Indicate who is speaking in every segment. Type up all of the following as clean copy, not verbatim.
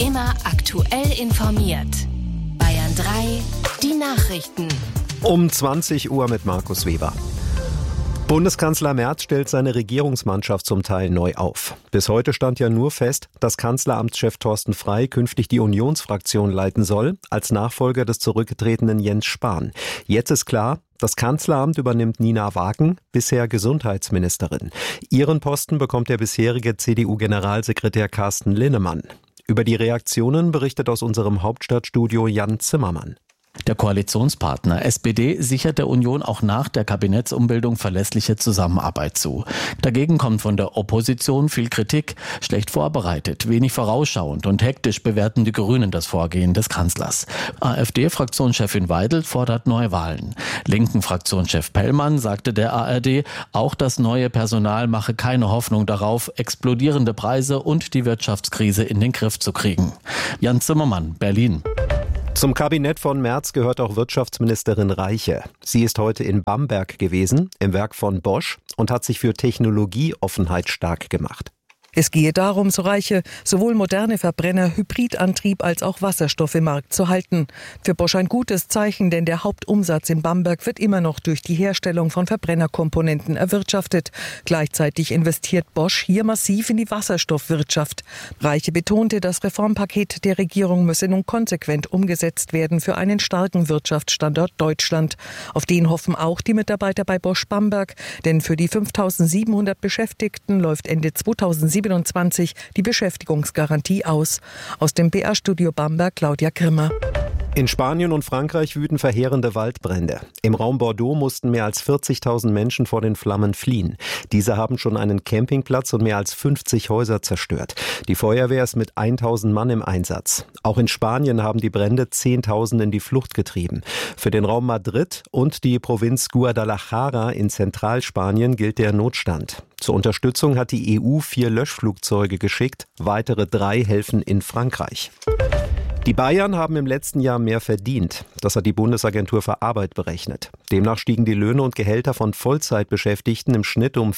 Speaker 1: Immer aktuell informiert. Bayern 3, die Nachrichten.
Speaker 2: Um 20 Uhr mit Markus Weber. Bundeskanzler Merz stellt seine Regierungsmannschaft zum Teil neu auf. Bis heute stand ja nur fest, dass Kanzleramtschef Thorsten Frey künftig die Unionsfraktion leiten soll, als Nachfolger des zurückgetretenen Jens Spahn. Jetzt ist klar, das Kanzleramt übernimmt Nina Wagen, bisher Gesundheitsministerin. Ihren Posten bekommt der bisherige CDU-Generalsekretär Carsten Linnemann. Über die Reaktionen berichtet aus unserem Hauptstadtstudio Jan Zimmermann.
Speaker 3: Der Koalitionspartner SPD sichert der Union auch nach der Kabinettsumbildung verlässliche Zusammenarbeit zu. Dagegen kommt von der Opposition viel Kritik, schlecht vorbereitet, wenig vorausschauend und hektisch bewerten die Grünen das Vorgehen des Kanzlers. AfD-Fraktionschefin Weidel fordert Neuwahlen. Linken-Fraktionschef Pellmann sagte der ARD, auch das neue Personal mache keine Hoffnung darauf, explodierende Preise und die Wirtschaftskrise in den Griff zu kriegen. Jan Zimmermann, Berlin.
Speaker 2: Zum Kabinett von Merz gehört auch Wirtschaftsministerin Reiche. Sie ist heute in Bamberg gewesen, im Werk von Bosch, und hat sich für Technologieoffenheit stark gemacht.
Speaker 4: Es gehe darum, so Reiche, sowohl moderne Verbrenner, Hybridantrieb als auch Wasserstoff im Markt zu halten. Für Bosch ein gutes Zeichen, denn der Hauptumsatz in Bamberg wird immer noch durch die Herstellung von Verbrennerkomponenten erwirtschaftet. Gleichzeitig investiert Bosch hier massiv in die Wasserstoffwirtschaft. Reiche betonte, das Reformpaket der Regierung müsse nun konsequent umgesetzt werden für einen starken Wirtschaftsstandort Deutschland. Auf den hoffen auch die Mitarbeiter bei Bosch Bamberg, denn für die 5.700 Beschäftigten läuft Ende 2027 die Beschäftigungsgarantie aus. Aus dem BR-Studio Bamberg, Claudia Grimmer.
Speaker 2: In Spanien und Frankreich wüten verheerende Waldbrände. Im Raum Bordeaux mussten mehr als 40.000 Menschen vor den Flammen fliehen. Diese haben schon einen Campingplatz und mehr als 50 Häuser zerstört. Die Feuerwehr ist mit 1.000 Mann im Einsatz. Auch in Spanien haben die Brände Zehntausende in die Flucht getrieben. Für den Raum Madrid und die Provinz Guadalajara in Zentralspanien gilt der Notstand. Zur Unterstützung hat die EU 4 Löschflugzeuge geschickt. Weitere 3 helfen in Frankreich. Die Bayern haben im letzten Jahr mehr verdient. Das hat die Bundesagentur für Arbeit berechnet. Demnach stiegen die Löhne und Gehälter von Vollzeitbeschäftigten im Schnitt um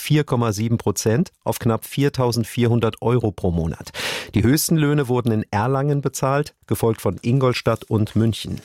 Speaker 2: 4,7% auf knapp 4.400 € pro Monat. Die höchsten Löhne wurden in Erlangen bezahlt, gefolgt von Ingolstadt und München.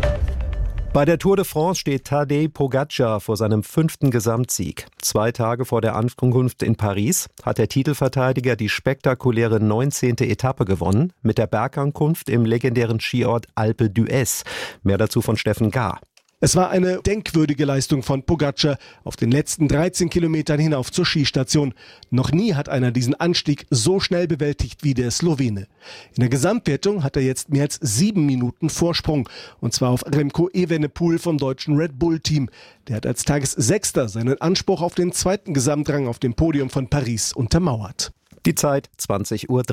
Speaker 2: Bei der Tour de France steht Tadej Pogačar vor seinem 5. Gesamtsieg. 2 Tage vor der Ankunft in Paris hat der Titelverteidiger die spektakuläre 19. Etappe gewonnen, mit der Bergankunft im legendären Skiort Alpe d'Huez. Mehr dazu von Steffen Gahr.
Speaker 5: Es war eine denkwürdige Leistung von Pogačar auf den letzten 13 Kilometern hinauf zur Skistation. Noch nie hat einer diesen Anstieg so schnell bewältigt wie der Slowene. In der Gesamtwertung hat er jetzt mehr als 7 Minuten Vorsprung. Und zwar auf Remco Evenepoel vom deutschen Red Bull Team. Der hat als Tagessechster seinen Anspruch auf den 2. Gesamtrang auf dem Podium von Paris untermauert.
Speaker 2: Die Zeit 20:03 Uhr.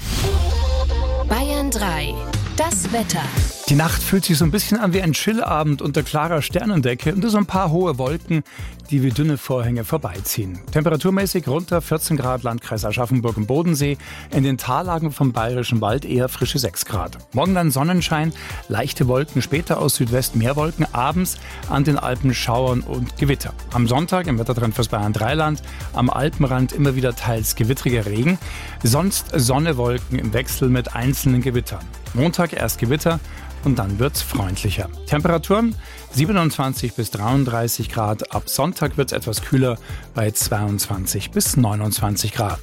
Speaker 1: Bayern 3, das Wetter.
Speaker 6: Die Nacht fühlt sich so ein bisschen an wie ein Chillabend unter klarer Sternendecke und so ein paar hohe Wolken, die wie dünne Vorhänge vorbeiziehen. Temperaturmäßig runter 14 Grad Landkreis Aschaffenburg im Bodensee, in den Tallagen vom Bayerischen Wald eher frische 6 Grad. Morgen dann Sonnenschein, leichte Wolken, später aus Südwest mehr Wolken, abends an den Alpen Schauern und Gewitter. Am Sonntag im Wettertrend fürs Bayern 3-Land, am Alpenrand immer wieder teils gewittriger Regen, sonst Sonne, Wolken im Wechsel mit einzelnen Gewittern. Montag erst Gewitter, und dann wird's freundlicher. Temperaturen 27 bis 33 Grad. Ab Sonntag wird's etwas kühler bei 22 bis 29 Grad.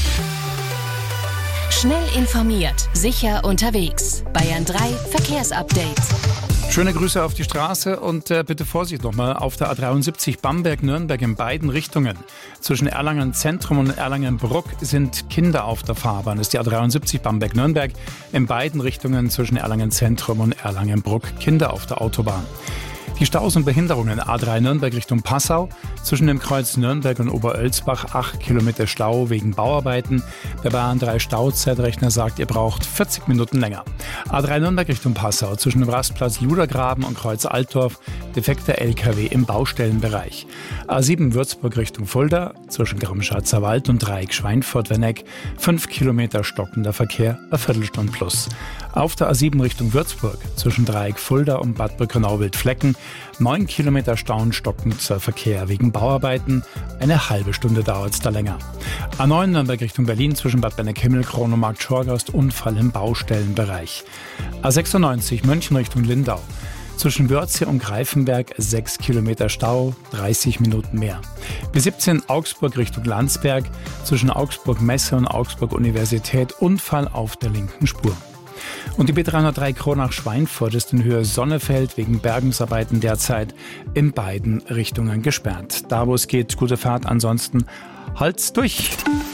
Speaker 1: Schnell informiert, sicher unterwegs. Bayern 3 Verkehrsupdate.
Speaker 6: Schöne Grüße auf die Straße und bitte Vorsicht nochmal auf der A73 Bamberg-Nürnberg in beiden Richtungen. Zwischen Erlangen Zentrum und Erlangen-Bruck sind Kinder auf der Fahrbahn. Das ist die A73 Bamberg-Nürnberg in beiden Richtungen zwischen Erlangen Zentrum und Erlangen-Bruck. Kinder auf der Autobahn. Die Staus und Behinderungen A3 Nürnberg Richtung Passau. Zwischen dem Kreuz Nürnberg und Oberölsbach 8 Kilometer Stau wegen Bauarbeiten. Der Bayern 3 Stauzeitrechner sagt, ihr braucht 40 Minuten länger. A3 Nürnberg Richtung Passau. Zwischen dem Rastplatz Ludergraben und Kreuz Altdorf defekter LKW im Baustellenbereich. A7 Würzburg Richtung Fulda, zwischen Gramschatzer Wald und Dreieck Schweinfurt-Werneck, 5 Kilometer stockender Verkehr, eine Viertelstunde plus. Auf der A7 Richtung Würzburg, zwischen Dreieck Fulda und Bad Birkenau-Wildflecken, 9 Kilometer Stau stockender Verkehr wegen Bauarbeiten, eine halbe Stunde dauert es da länger. A9 Nürnberg Richtung Berlin, zwischen Bad Benneck-Himmelkron und Markt-Schorgast, Unfall im Baustellenbereich. A96 München Richtung Lindau, zwischen Wörthsee und Greifenberg 6 Kilometer Stau, 30 Minuten mehr. B17 Augsburg Richtung Landsberg, zwischen Augsburg-Messe und Augsburg-Universität, Unfall auf der linken Spur. Und die B303 Kronach-Schweinfurt ist in Höhe Sonnefeld wegen Bergungsarbeiten derzeit in beiden Richtungen gesperrt. Da wo es geht, gute Fahrt, ansonsten halt's durch.